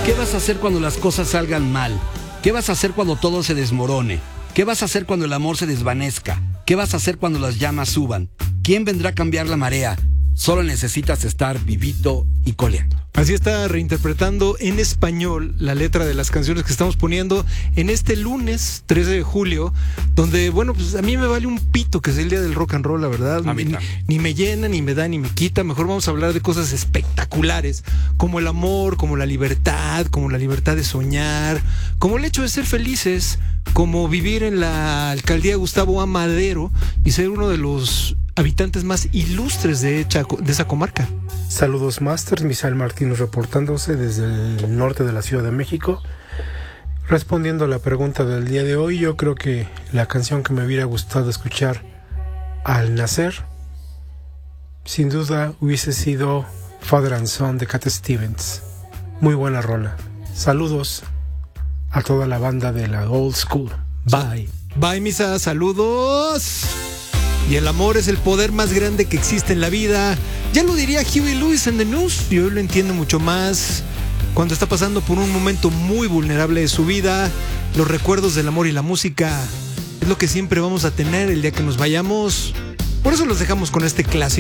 ¿Qué vas a hacer cuando las cosas salgan mal? ¿Qué vas a hacer cuando todo se desmorone? ¿Qué vas a hacer cuando el amor se desvanezca? ¿Qué vas a hacer cuando las llamas suban? ¿Quién vendrá a cambiar la marea? Solo necesitas estar vivito y coleando. Así está reinterpretando en español la letra de las canciones que estamos poniendo en este lunes 13 de julio, donde, bueno, pues a mí me vale un pito que es el día del rock and roll, la verdad. Ni me llena, ni me da, ni me quita. Mejor vamos a hablar de cosas espectaculares, como el amor, como la libertad de soñar, como el hecho de ser felices, como vivir en la alcaldía Gustavo A. Madero y ser uno de los habitantes más ilustres de esa comarca. Saludos, Masters. Misael Martínez reportándose desde el norte de la Ciudad de México. Respondiendo a la pregunta del día de hoy, yo creo que la canción que me hubiera gustado escuchar al nacer, sin duda hubiese sido Father and Son de Cat Stevens. Muy buena rola. Saludos a toda la banda de la Old School. Bye. Bye, Misa. Saludos. Y el amor es el poder más grande que existe en la vida. Ya lo diría Huey Lewis en The News. Y hoy lo entiendo mucho más cuando está pasando por un momento muy vulnerable de su vida. Los recuerdos del amor y la música es lo que siempre vamos a tener el día que nos vayamos. Por eso los dejamos con este clásico.